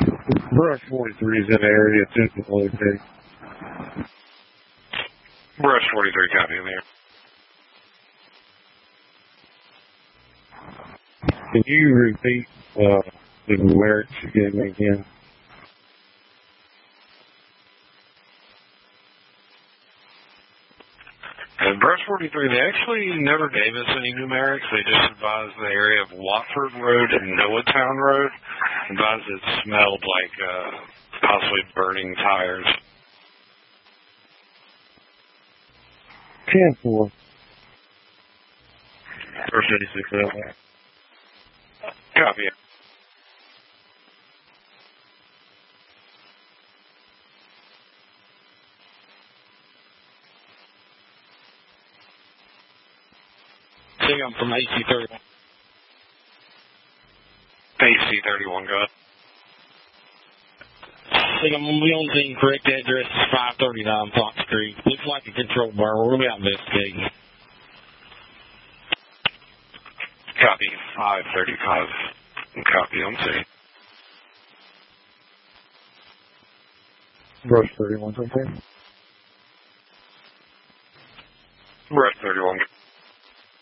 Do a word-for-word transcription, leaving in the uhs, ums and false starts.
Brush forty-three is in the area. Attention locate. Brush forty-three, copy in there. Can you repeat uh, the numerics you gave me again? And Brush forty-three, they actually never gave us any numerics. They just advised the area of Watford Road and Noahtown Road. Advised it smelled like uh, possibly burning tires. ten four. Brush eighty-six out. Copy. Think I'm from A C thirty-one. A C thirty-one, go ahead. Think I'm on the scene. Correct address is five thirty-nine Fox Creek. Looks like a control burn. We're going to be out investigating. Copy. five thirty-five. Copy on scene. Brush thirty-one, okay? Brush thirty-one,